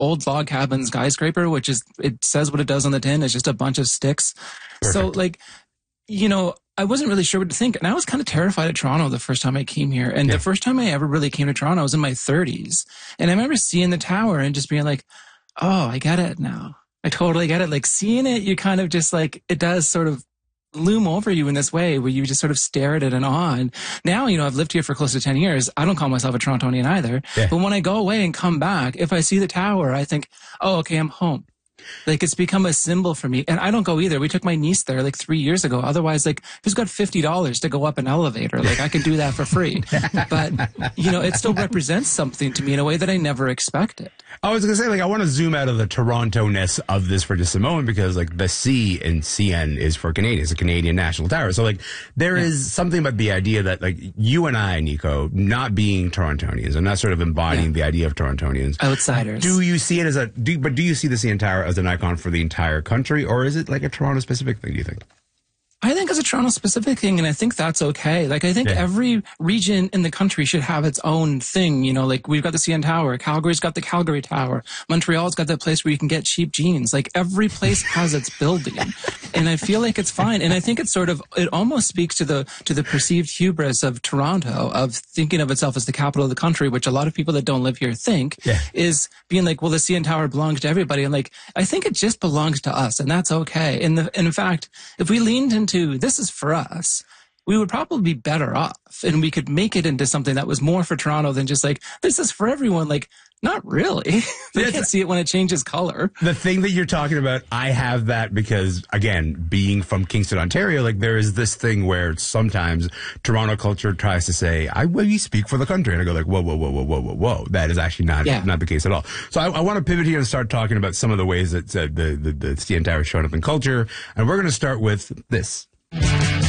old log cabin skyscraper, which is, it says what it does on the tin. It's just a bunch of sticks. Perfect. So like, you know, I wasn't really sure what to think. And I was kind of terrified of Toronto the first time I came here. And the first time I ever really came to Toronto, I was in my 30s. And I remember seeing the tower and just being like, oh, I get it now. I totally get it. Like seeing it, you kind of just like, it does sort of loom over you in this way where you just sort of stare at it in awe. And now, you know, I've lived here for close to 10 years. I don't call myself a Torontonian either. Yeah. But when I go away and come back, if I see the tower, I think, oh, okay, I'm home. Like it's become a symbol for me. And I don't go either. We took my niece there like 3 years ago. Otherwise, like who's got $50 to go up an elevator? Like I can do that for free. But, you know, it still represents something to me in a way that I never expected. I was going to say, like, I want to zoom out of the Toronto-ness of this for just a moment because, like, the C in CN is for Canadian. It's a Canadian National Tower. So, like, there is something about the idea that, like, you and I, Nico, not being Torontonians and not sort of embodying the idea of Torontonians. Outsiders. Do you see it as do you see the CN Tower as an icon for the entire country, or is it, like, a Toronto-specific thing, do you think? I think it's a Toronto-specific thing, and I think that's okay. Like, I think every region in the country should have its own thing. You know, like, we've got the CN Tower. Calgary's got the Calgary Tower. Montreal's got that place where you can get cheap jeans. Like, every place has its building. And I feel like it's fine. And I think it's sort of, it almost speaks to the perceived hubris of Toronto, of thinking of itself as the capital of the country, which a lot of people that don't live here think, is being like, well, the CN Tower belongs to everybody. And like, I think it just belongs to us, and that's okay. And in fact, if we leaned into this is for us, we would probably be better off, and we could make it into something that was more for Toronto than just like, this is for everyone. Like, not really. They can't see it when it changes color. The thing that you're talking about, I have that because, again, being from Kingston, Ontario, like there is this thing where sometimes Toronto culture tries to say, we speak for the country. And I go like, whoa. That is actually not the case at all. So I want to pivot here and start talking about some of the ways that the CN Tower is showing up in culture. And we're going to start with this.